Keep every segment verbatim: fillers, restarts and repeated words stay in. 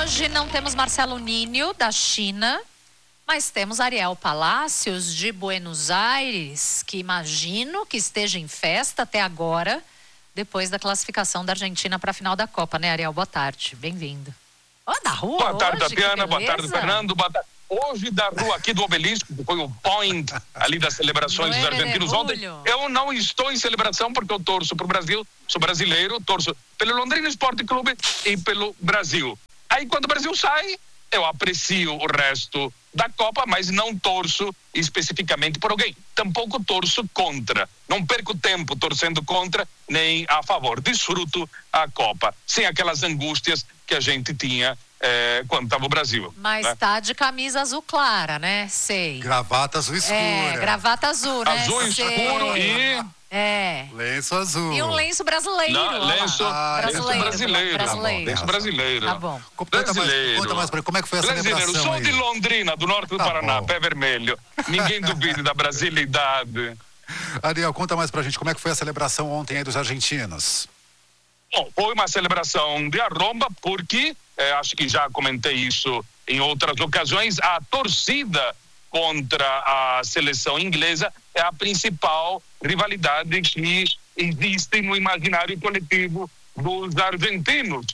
Hoje não temos Marcelo Ninho, da China, mas temos Ariel Palacios, de Buenos Aires, que imagino que esteja em festa até agora, depois da classificação da Argentina para a final da Copa, né, Ariel? Boa tarde, bem-vindo. Ó, oh, da rua Boa tarde, hoje, Tatiana, boa tarde, Fernando, boa tarde. Hoje da rua aqui do Obelisco, que foi o point ali das celebrações dos argentinos ontem. Eu não estou em celebração porque eu torço para o Brasil, sou brasileiro, torço pelo Londrina Esporte Clube e pelo Brasil. Aí quando o Brasil sai, eu aprecio o resto da Copa, mas não torço especificamente por alguém. Tampouco torço contra. Não perco tempo torcendo contra nem a favor. Desfruto a Copa, sem aquelas angústias que a gente tinha É, quando estava o Brasil. Mas né? Tá de camisa azul clara, né? Sei. Gravata azul escura. É, gravata azul, né? Azul escuro e... É. Lenço azul. E um lenço brasileiro. Não, lenço, ah, brasileiro. Lenço brasileiro. brasileiro. Lenço brasileiro. Tá bom. Conta brasileiro. mais, conta mais pra mim, como é que foi a brasileiro. celebração Sou aí? de Londrina, do norte do tá Paraná, bom. pé vermelho. Ninguém duvide da brasilidade. Ariel, conta mais pra gente, como é que foi a celebração ontem aí dos argentinos? Bom, foi uma celebração de arromba porque, eh, acho que já comentei isso em outras ocasiões, a torcida contra a seleção inglesa é a principal rivalidade que existe no imaginário coletivo dos argentinos.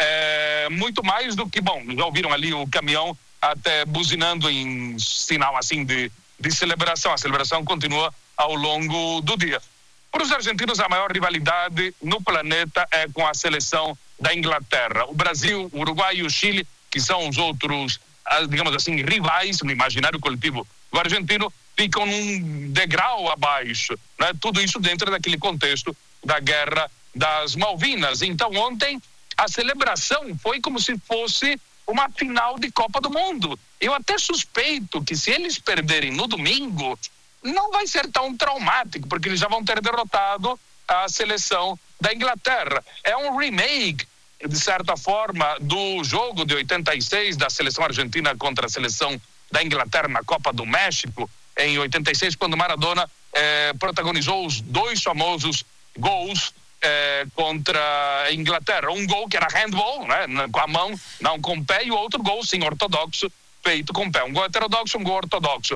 É, muito mais do que, bom, já ouviram ali o caminhão até buzinando em sinal assim de, de celebração. A celebração continua ao longo do dia. Para os argentinos, a maior rivalidade no planeta é com a seleção da Inglaterra. O Brasil, o Uruguai e o Chile, que são os outros, digamos assim, rivais no imaginário coletivo do argentino, ficam num degrau abaixo, né? Tudo isso dentro daquele contexto da Guerra das Malvinas. Então, ontem, a celebração foi como se fosse uma final de Copa do Mundo. Eu até suspeito que se eles perderem no domingo, não vai ser tão traumático, porque eles já vão ter derrotado a seleção da Inglaterra. É um remake, de certa forma, do jogo de oitenta e seis da seleção argentina contra a seleção da Inglaterra na Copa do México, em oitenta e seis, quando Maradona eh, protagonizou os dois famosos gols eh, contra a Inglaterra. Um gol que era handball, né, com a mão, não com o pé, e o outro gol, sim, ortodoxo, feito com o pé. Um gol heterodoxo, um gol ortodoxo.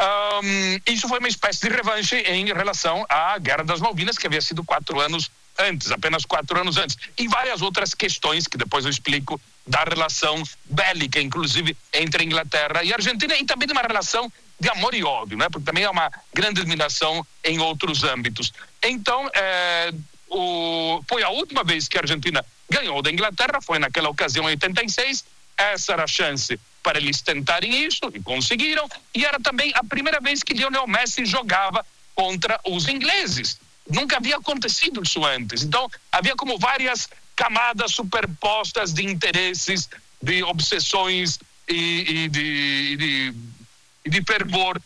Um, isso foi uma espécie de revanche em relação à Guerra das Malvinas, que havia sido quatro anos antes, apenas quatro anos antes. E várias outras questões que depois eu explico da relação bélica, inclusive, entre a Inglaterra e a Argentina, e também de uma relação de amor e ódio, né? Porque também é uma grande admiração em outros âmbitos. Então, é, o, foi a última vez que a Argentina ganhou da Inglaterra, foi naquela ocasião em oitenta e seis, essa era a chance para eles tentarem isso, e conseguiram, e era também a primeira vez que Lionel Messi jogava contra os ingleses. Nunca havia acontecido isso antes. Então, havia como várias camadas superpostas de interesses, de obsessões e, e, de, e, de, e de fervor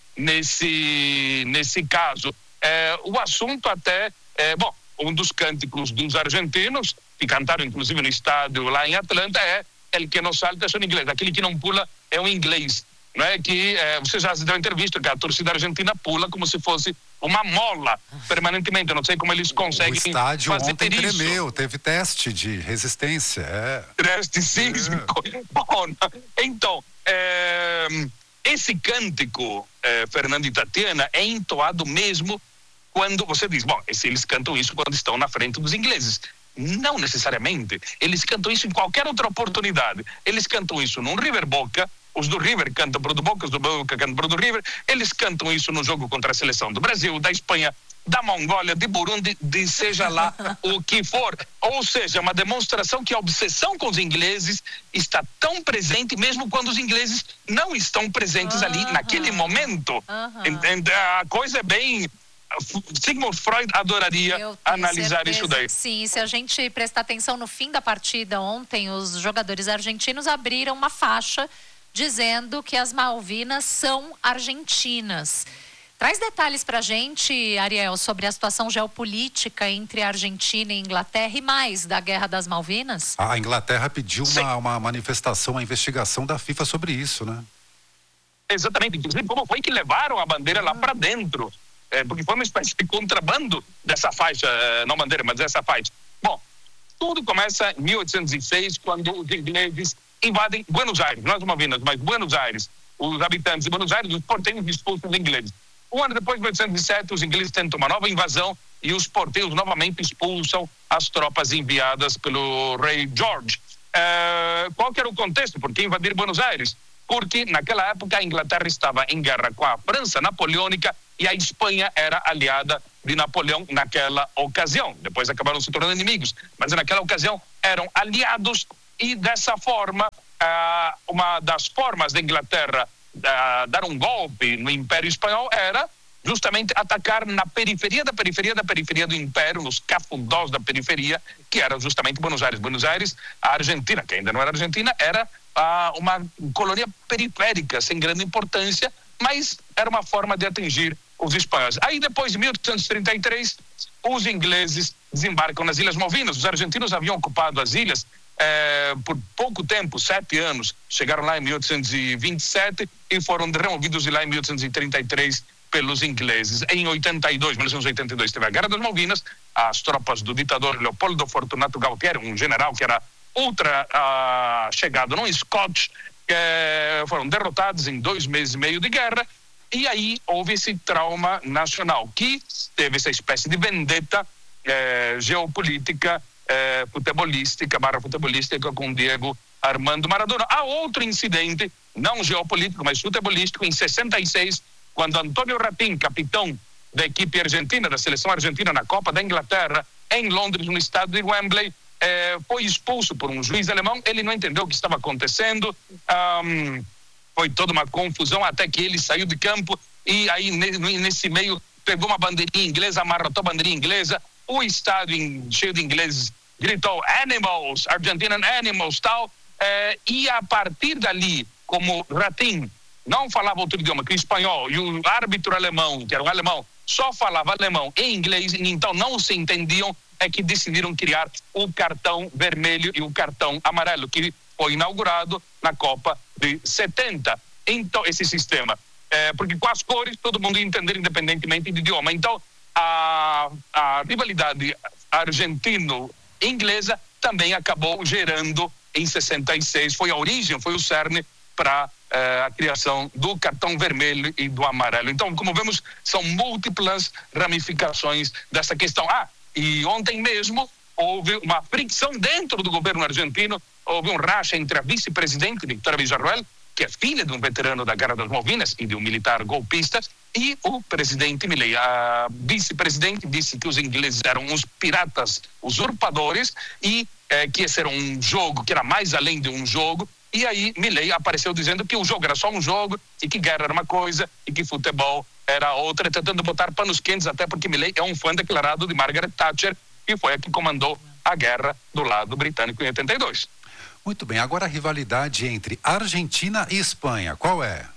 nesse, nesse caso. É, o assunto até, é, bom, um dos cânticos dos argentinos, que cantaram inclusive no estádio lá em Atlanta, é El que não salta é um inglês, aquele que não pula é um inglês, não é? Que é, você já se deu entrevista que a torcida argentina pula como se fosse uma mola permanentemente. Eu não sei como eles conseguem o estádio fazer ontem isso. tremeu, teve teste de resistência. É. Teste sísmico. É. Bom, então, é, esse cântico, é, Fernando e Tatiana, é entoado mesmo quando você diz, bom, eles cantam isso quando estão na frente dos ingleses. Não necessariamente. Eles cantam isso em qualquer outra oportunidade. Eles cantam isso num River Boca, os do River cantam para o do Boca, os do Boca cantam para o do River. Eles cantam isso no jogo contra a seleção do Brasil, da Espanha, da Mongólia, de Burundi, de seja lá o que for. Ou seja, uma demonstração que a obsessão com os ingleses está tão presente mesmo quando os ingleses não estão presentes uh-huh. ali naquele momento. Uh-huh. A coisa é bem... Sigmund Freud adoraria analisar isso daí. Sim, se a gente prestar atenção no fim da partida ontem, os jogadores argentinos abriram uma faixa dizendo que as Malvinas são argentinas. Traz detalhes pra gente, Ariel, sobre a situação geopolítica entre a Argentina e a Inglaterra e mais da Guerra das Malvinas. A Inglaterra pediu uma, uma manifestação, uma investigação da FIFA sobre isso, né? Exatamente, inclusive como foi que levaram a bandeira lá para dentro. É, porque foi uma espécie de contrabando dessa faixa, não bandeira, mas dessa faixa. Bom, tudo começa em mil oitocentos e seis, quando os ingleses invadem Buenos Aires, não as Malvinas, mas Buenos Aires. Os habitantes de Buenos Aires, os portenhos expulsam os ingleses. Um ano depois, em mil oitocentos e sete, os ingleses tentam uma nova invasão e os portenhos novamente expulsam as tropas enviadas pelo rei George. Uh, qual que era o contexto? Por que invadir Buenos Aires? Porque naquela época a Inglaterra estava em guerra com a França napoleônica e a Espanha era aliada de Napoleão naquela ocasião. Depois acabaram se tornando inimigos, mas naquela ocasião eram aliados e dessa forma, uh, uma das formas da Inglaterra uh, dar um golpe no Império Espanhol era justamente atacar na periferia da periferia da periferia do Império, nos cafundós da periferia, que era justamente Buenos Aires. Buenos Aires, a Argentina, que ainda não era Argentina, era ah, uma colônia periférica, sem grande importância, mas era uma forma de atingir os espanhóis. Aí depois de mil oitocentos e trinta e três, os ingleses desembarcam nas Ilhas Malvinas. Os argentinos haviam ocupado as ilhas eh, por pouco tempo, sete anos. Chegaram lá em mil oitocentos e vinte e sete e foram removidos de lá em mil oitocentos e trinta e três pelos ingleses. Em oitenta e dois, mil novecentos e oitenta e dois, teve a Guerra das Malvinas. As tropas do ditador Leopoldo Fortunato Galtieri, um general que era ultra uh, chegado num Scotch, eh, foram derrotados em dois meses e meio de guerra. E aí houve esse trauma nacional, que teve essa espécie de vendetta eh, geopolítica, eh, futebolística, barra futebolística com Diego Armando Maradona. Há outro incidente, não geopolítico, mas futebolístico, em sessenta e seis, quando Antônio Ratin, capitão da equipe argentina, da seleção argentina na Copa da Inglaterra, em Londres, no estádio de Wembley, eh, foi expulso por um juiz alemão. Ele não entendeu o que estava acontecendo. Um, foi toda uma confusão até que ele saiu de campo e aí nesse meio pegou uma bandeirinha inglesa, amarrotou a bandeirinha inglesa. O estádio cheio de ingleses gritou "Animals, Argentinian Animals", tal. Eh, e a partir dali, como Ratin não falava outro idioma que o espanhol e o árbitro alemão, que era um alemão, só falava alemão e inglês, e então não se entendiam, é que decidiram criar o cartão vermelho e o cartão amarelo, que foi inaugurado na Copa de setenta. Então, esse sistema, é, porque com as cores todo mundo ia entender independentemente do idioma. Então, a, a rivalidade argentino-inglesa também acabou gerando em sessenta e seis, foi a origem, foi o cerne para a criação do cartão vermelho e do amarelo. Então, como vemos, são múltiplas ramificações dessa questão. Ah, e ontem mesmo houve uma fricção dentro do governo argentino, houve um racha entre a vice-presidente Victoria Villarroel, que é filha de um veterano da Guerra das Malvinas e de um militar golpista, e o presidente Milei. A vice-presidente disse que os ingleses eram uns piratas usurpadores e eh, que esse era um jogo, que era mais além de um jogo. E aí Milei apareceu dizendo que o jogo era só um jogo e que guerra era uma coisa e que futebol era outra, tentando botar panos quentes, até porque Milei é um fã declarado de Margaret Thatcher, que foi a que comandou a guerra do lado britânico em oitenta e dois. Muito bem, agora a rivalidade entre Argentina e Espanha, qual é?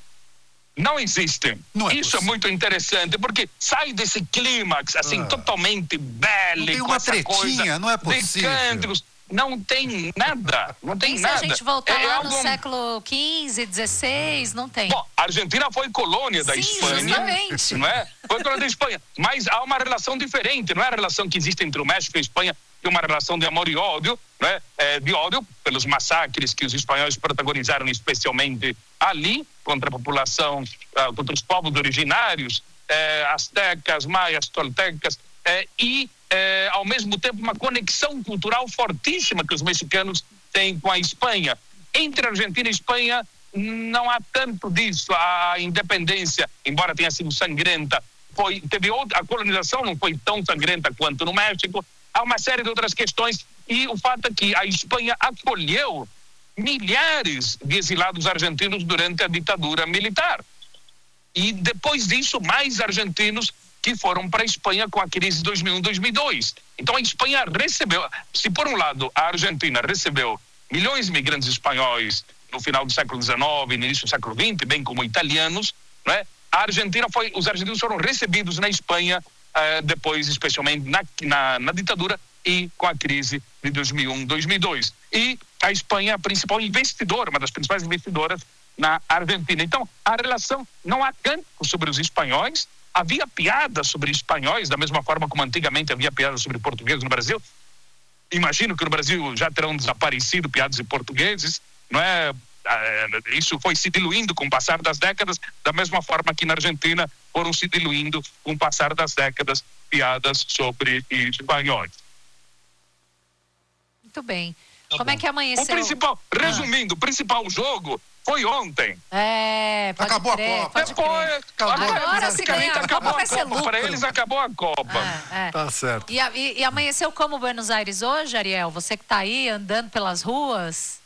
Não existe. Não é Isso possível. É muito interessante, porque sai desse clímax, assim, ah. totalmente bélico, não tem uma essa tretinha, coisa não é possível. De cânticos. Não tem nada, não tem e se nada. Se a gente voltar é lá algo... no século quinze, dezesseis, não tem. Bom, a Argentina foi colônia da Sim, Espanha. Justamente. Não é? Foi colônia da Espanha. Mas há uma relação diferente, não é a relação que existe entre o México e a Espanha, que é uma relação de amor e ódio, não é? É, de ódio pelos massacres que os espanhóis protagonizaram, especialmente ali, contra a população, uh, contra os povos originários, eh, astecas, maias, toltecas, eh, e É, ao mesmo tempo uma conexão cultural fortíssima que os mexicanos têm com a Espanha. Entre a Argentina e a Espanha não há tanto disso. A independência, embora tenha sido sangrenta, foi, teve outra, a colonização não foi tão sangrenta quanto no México. Há uma série de outras questões e o fato é que a Espanha acolheu milhares de exilados argentinos durante a ditadura militar. E depois disso, mais argentinos que foram para a Espanha com a crise de dois mil e um, dois mil e dois. Então a Espanha recebeu, se por um lado a Argentina recebeu milhões de imigrantes espanhóis no final do século dezenove, no início do século vinte, bem como italianos, não é? A Argentina foi, os argentinos foram recebidos na Espanha uh, depois, especialmente na, na, na ditadura e com a crise de dois mil e um, dois mil e dois. E a Espanha é a principal investidora, uma das principais investidoras na Argentina. Então a relação, não há cântico sobre os espanhóis. Havia piadas sobre espanhóis, da mesma forma como antigamente havia piadas sobre portugueses no Brasil. Imagino que no Brasil já terão desaparecido piadas de portugueses, não é? Isso foi se diluindo com o passar das décadas, da mesma forma que na Argentina foram se diluindo com o passar das décadas piadas sobre espanhóis. Muito bem. Tá Como bom. é que amanheceu? O principal, resumindo, ah. o principal jogo foi ontem. É, pode acabou crer, a Copa. pode Depois, crer. acabou. Agora se ganhar a acabou Copa vai a ser Copa. lucro. Para eles acabou a Copa. É, é. Tá certo. E, e, e amanheceu como Buenos Aires hoje, Ariel? Você que tá aí andando pelas ruas?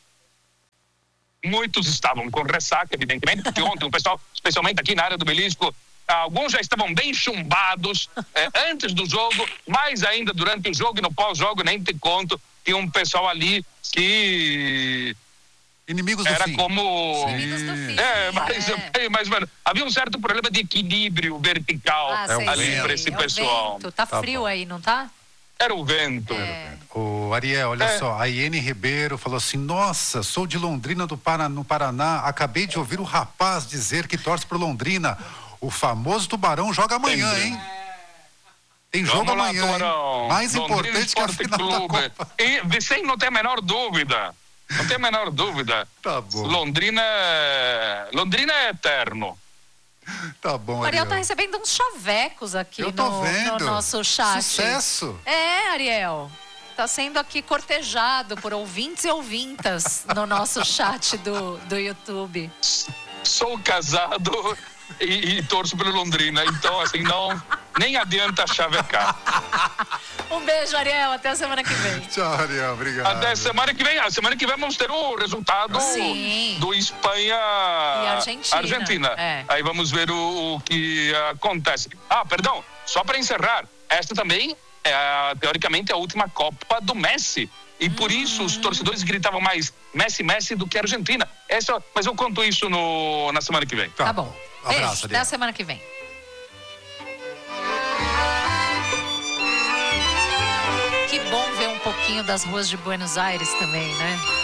Muitos estavam com ressaca, evidentemente, porque ontem o pessoal, especialmente aqui na área do Belisco, alguns já estavam bem chumbados é, antes do jogo, mais ainda durante o jogo e no pós-jogo, nem te conto, tinha um pessoal ali que... Inimigos do era fim. como... Inimigos do fim. É, mas, é. mas mano, havia um certo problema de equilíbrio vertical Ah, É o ali vento. para esse é pessoal. O vento. Tá, Tá frio bom. aí, não tá? Era o vento. É. O Ariel, olha É. só, a Iene Ribeiro falou assim: nossa, sou de Londrina do Paraná, no Paraná, acabei de ouvir o rapaz dizer que torce pro Londrina. O famoso Tubarão joga amanhã, Entendi. hein? Tem jogo Vamos lá, amanhã, hein? Tubarão. Mais Londrina importante que a Esporte final da Clube. Copa. E Vicente não tem a menor dúvida. Não tem a menor dúvida. Tá bom, Londrina é... Londrina é eterno. tá bom, O Ariel Ariel. tá recebendo uns chavecos aqui Eu tô no, vendo. no nosso chat. Sucesso. É, Ariel. Tá sendo aqui cortejado por ouvintes e ouvintas no nosso chat do, do YouTube. Sou casado e, e torço pelo Londrina. Então, assim, não... Nem adianta chavecar. Um beijo, Ariel. Até a semana que vem. Tchau, Ariel, obrigado. Até semana que vem. A semana que vem vamos ter o resultado Sim. do Espanha E Argentina. Argentina. É. Aí vamos ver o, o que acontece. Ah, perdão, só para encerrar, esta também é a, teoricamente a última Copa do Messi. E por Hum. isso os torcedores gritavam mais Messi, Messi do que Argentina. Essa, mas eu conto isso no, na semana que vem. Tá bom. Abraço, Beijo. Até Ariel. a semana que vem. Que bom ver um pouquinho das ruas de Buenos Aires também, né?